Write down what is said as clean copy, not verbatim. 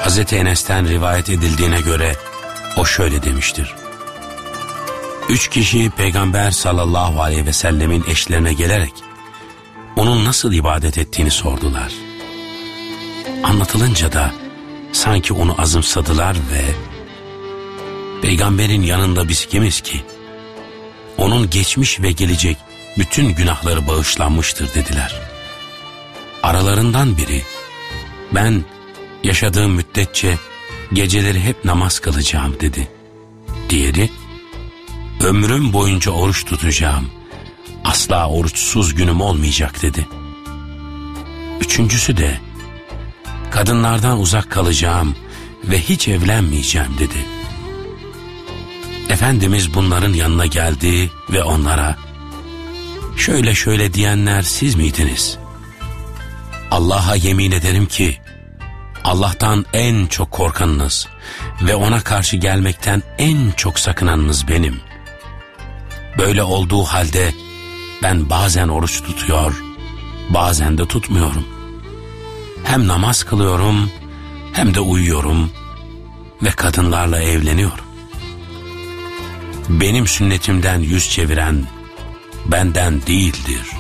Hazreti Enes'ten rivayet edildiğine göre o şöyle demiştir. 3 kişi Peygamber sallallahu aleyhi ve sellemin eşlerine gelerek onun nasıl ibadet ettiğini sordular. Anlatılınca da sanki onu azımsadılar ve Peygamberin yanında biz kimiz ki? Onun geçmiş ve gelecek bütün günahları bağışlanmıştır dediler. Aralarından biri, ben yaşadığım müddetçe geceleri hep namaz kılacağım dedi. Diğeri, ömrüm boyunca oruç tutacağım, asla oruçsuz günüm olmayacak dedi. Üçüncüsü de, kadınlardan uzak kalacağım ve hiç evlenmeyeceğim dedi. Efendimiz bunların yanına geldi ve onlara, şöyle şöyle diyenler siz miydiniz? Allah'a yemin ederim ki, Allah'tan en çok korkanınız ve ona karşı gelmekten en çok sakınanınız benim. Böyle olduğu halde ben bazen oruç tutuyor, bazen de tutmuyorum. Hem namaz kılıyorum, hem de uyuyorum ve kadınlarla evleniyorum. Benim sünnetimden yüz çeviren benden değildir.